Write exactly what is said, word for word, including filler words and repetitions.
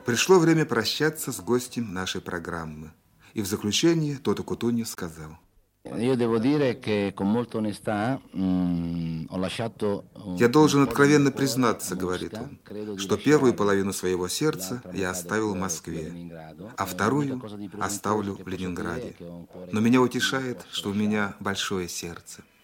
Пришло время прощаться с гостем нашей программы. И в заключение Тото Кутуньо сказал: Я должен откровенно признаться, говорит он, что первую половину своего сердца я оставил в Москве, а вторую оставлю в Ленинграде. Но меня утешает, что у меня большое сердце.